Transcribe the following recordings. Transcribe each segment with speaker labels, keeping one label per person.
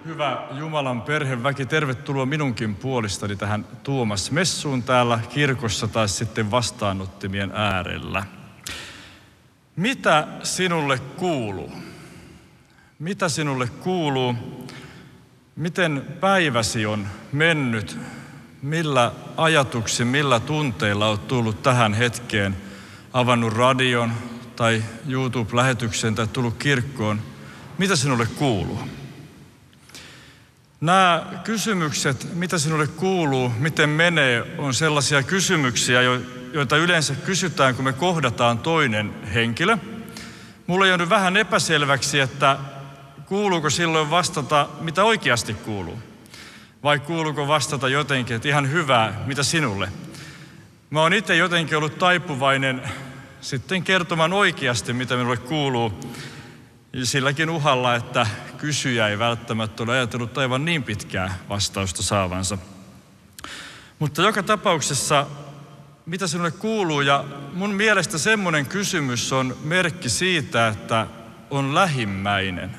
Speaker 1: Hyvä Jumalan perheväki, tervetuloa minunkin puolestani tähän Tuomas-messuun täällä kirkossa tai sitten vastaanottimien äärellä. Mitä sinulle kuuluu? Mitä sinulle kuuluu? Miten päiväsi on mennyt? Millä ajatuksin, millä tunteilla olet tullut tähän hetkeen? Avannut radion tai YouTube-lähetyksen tai tullut kirkkoon? Mitä sinulle kuuluu? Nämä kysymykset, mitä sinulle kuuluu, miten menee, on sellaisia kysymyksiä, joita yleensä kysytään, kun me kohdataan toinen henkilö. Mulla on jäänyt vähän epäselväksi, että kuuluuko silloin vastata, mitä oikeasti kuuluu. Vai kuuluuko vastata jotenkin, että ihan hyvää, mitä sinulle. Mä oon itse jotenkin ollut taipuvainen sitten kertomaan oikeasti, mitä minulle kuuluu. Silläkin uhalla, että kysyjä ei välttämättä ole ajatellut aivan niin pitkää vastausta saavansa. Mutta joka tapauksessa, mitä sinulle kuuluu, ja mun mielestä semmoinen kysymys on merkki siitä, että on lähimmäinen.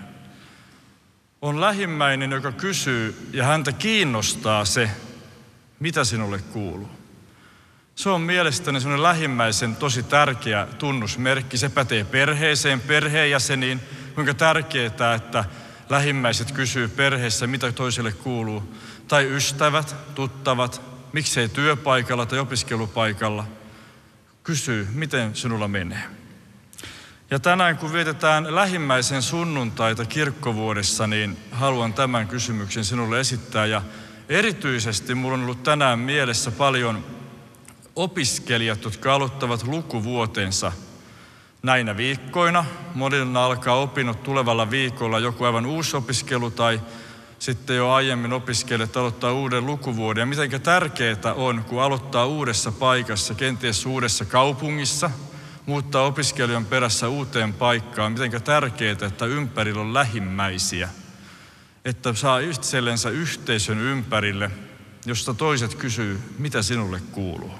Speaker 1: On lähimmäinen, joka kysyy ja häntä kiinnostaa se, mitä sinulle kuuluu. Se on mielestäni semmoinen lähimmäisen tosi tärkeä tunnusmerkki. Se pätee perheeseen, perheenjäseniin. Kuinka tärkeää, että lähimmäiset kysyy perheessä, mitä toiselle kuuluu. Tai ystävät, tuttavat, miksei työpaikalla tai opiskelupaikalla. Kysyy, miten sinulla menee. Ja tänään, kun vietetään lähimmäisen sunnuntaita kirkkovuodessa, niin haluan tämän kysymyksen sinulle esittää. Ja erityisesti minulla on ollut tänään mielessä paljon opiskelijat, jotka aloittavat lukuvuotensa näinä viikkoina. Monilla alkaa opinnot tulevalla viikolla, joku aivan uusi opiskelu tai sitten jo aiemmin opiskelijat aloittaa uuden lukuvuoden. Ja miten tärkeää on, kun aloittaa uudessa paikassa, kenties uudessa kaupungissa, muuttaa opiskelijan perässä uuteen paikkaan. Miten tärkeää, että ympärillä on lähimmäisiä, että saa itsellensä yhteisön ympärille, josta toiset kysyy, mitä sinulle kuuluu.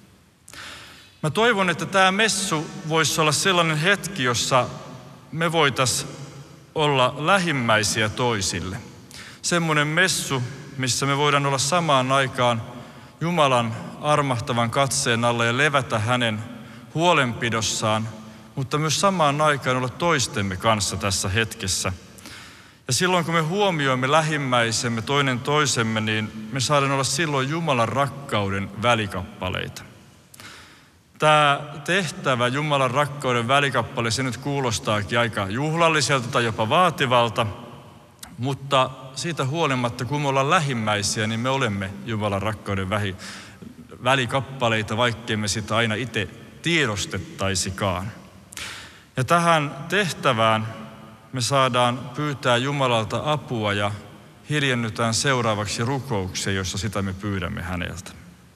Speaker 1: Mä toivon, että tämä messu voisi olla sellainen hetki, jossa me voitaisiin olla lähimmäisiä toisille. Semmoinen messu, missä me voidaan olla samaan aikaan Jumalan armahtavan katseen alla ja levätä hänen huolenpidossaan, mutta myös samaan aikaan olla toistemme kanssa tässä hetkessä. Ja silloin, kun me huomioimme lähimmäisemme toinen toisemme, niin me saadaan olla silloin Jumalan rakkauden välikappaleita. Tämä tehtävä Jumalan rakkauden välikappale, se nyt kuulostaakin aika juhlalliselta tai jopa vaativalta, mutta siitä huolimatta, kun me ollaan lähimmäisiä, niin me olemme Jumalan rakkauden välikappaleita, vaikkei me sitä aina itse tiedostettaisikaan. Ja tähän tehtävään me saadaan pyytää Jumalalta apua ja hiljennytään seuraavaksi rukoukseen, jossa sitä me pyydämme häneltä.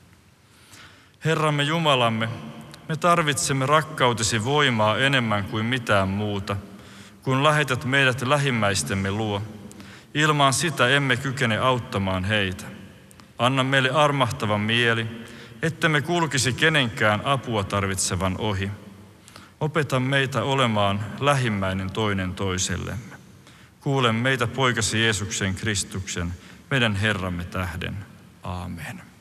Speaker 1: Herramme Jumalamme, me tarvitsemme rakkautesi voimaa enemmän kuin mitään muuta, kun lähetät meidät lähimmäistemme luo. Ilman sitä emme kykene auttamaan heitä. Anna meille armahtavan mieli, ettemme kulkisi kenenkään apua tarvitsevan ohi. Opeta meitä olemaan lähimmäinen toinen toisellemme. Kuule meitä poikasi Jeesuksen Kristuksen, meidän Herramme tähden. Aamen.